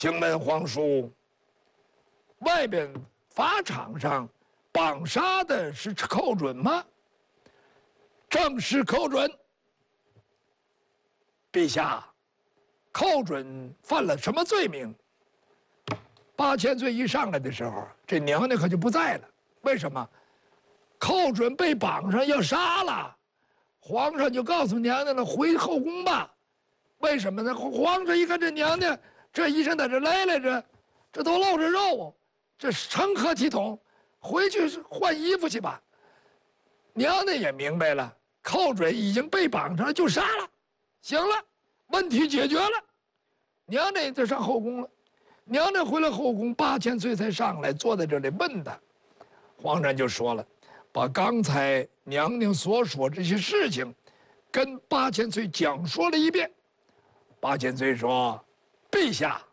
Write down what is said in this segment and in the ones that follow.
请问皇叔，外边法场上绑杀的是寇准吗？正是寇准。陛下，寇准犯了什么罪名？8000岁一上来的时候，这娘娘可就不在了。为什么？寇准被绑上要杀了，皇上就告诉娘娘了，回后宫吧。为什么呢？皇上一看这娘娘这一身在这来着，这都露着肉，这成何体统？回去换衣服去吧。娘娘也明白了，寇准已经被绑上了，就杀了。行了，问题解决了。娘娘就上后宫了。娘娘回了后宫，8000岁才上来，坐在这里问他。皇上就说了，把刚才娘娘所说这些事情，跟8000岁讲说了一遍。8000岁说：“陛下，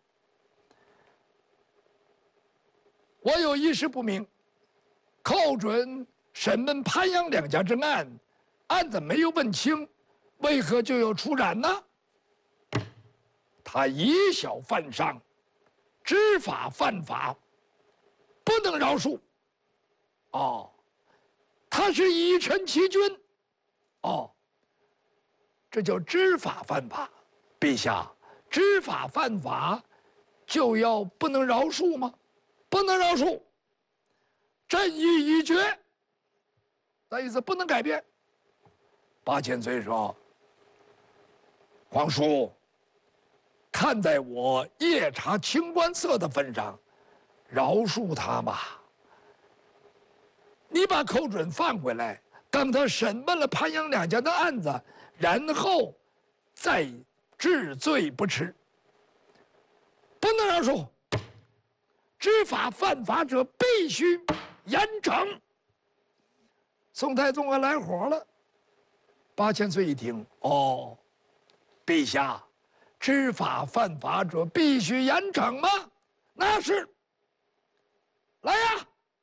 我有一事不明，寇准审问潘阳两家之案，案子没有问清，为何就要处斩呢？他以小犯上，知法犯法，不能饶恕。哦，他是以臣欺君。哦，这叫知法犯法。陛下，知法犯法，就要不能饶恕吗？不能饶恕。朕意已决。那意思不能改变。8000岁说：“皇叔，看在我夜查清官侧的份上，饶恕他吧。你把寇准放回来，等他审问了潘阳两家的案子，然后再治罪不迟。不能饶恕。知法犯法者必须严惩。”宋太宗还来火了。8000岁一听，哦，陛下，知法犯法者必须严惩吗？那是。来呀，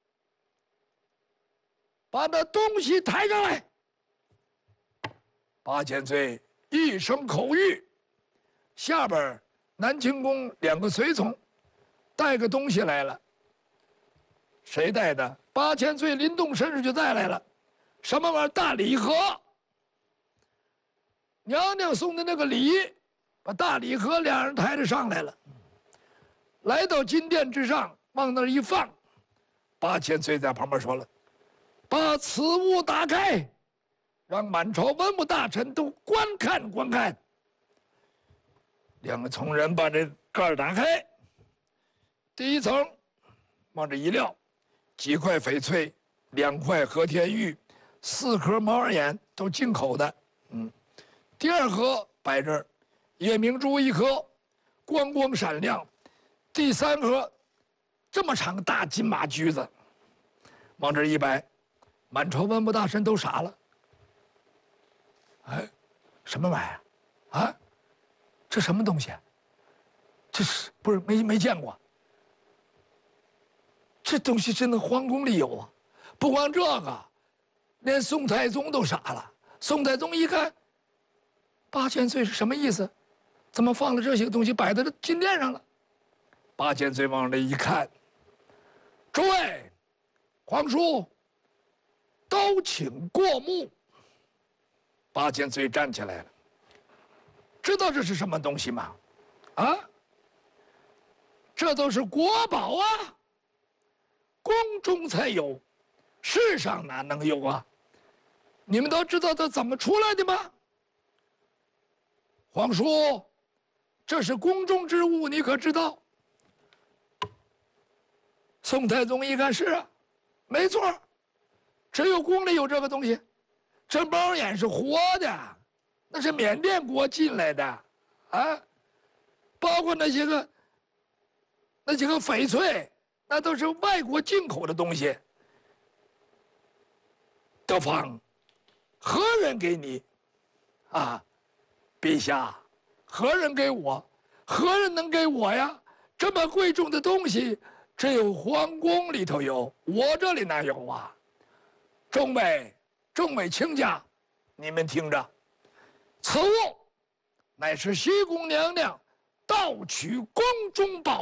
把那东西抬上来。8000岁一声口谕，下边南清宫2个随从带个东西来了。谁带的？8000岁临动身世就带来了。什么玩意儿？大礼盒。娘娘送的那个礼，把大礼盒2人抬着上来了。来到金殿之上，往那儿一放。8000岁在旁边说了：“把此物打开，让满朝文武大臣都观看观看。”2个从人把这盖儿打开，第一层往这一撂，几块翡翠，2块和田玉，4颗毛耳眼，都进口的。第2盒摆这儿，夜明珠1颗，光光闪亮。第3盒，这么长大金马驹子，往这一摆，满朝文武大臣都傻了。哎，什么玩意儿？啊，这什么东西？这是不是没见过？这东西真的皇宫里有啊！不光这个，连宋太宗都傻了。宋太宗一看，8000岁是什么意思？怎么放了这些东西摆在这金殿上了？8000岁往这一看，诸位皇叔，都请过目。8000岁站起来了，知道这是什么东西吗？啊，这都是国宝啊，宫中才有，世上哪能有啊？你们都知道它怎么出来的吗？皇叔，这是宫中之物，你可知道？宋太宗一看，是啊，没错，只有宫里有这个东西。这猫眼是活的，那是缅甸国进来的，啊，包括那些个翡翠，那都是外国进口的东西。德芳，何人给你？啊，陛下，何人给我？何人能给我呀？这么贵重的东西，只有皇宫里头有，我这里哪有啊？众位卿家，你们听着，此物乃是西宫娘娘盗取宫中宝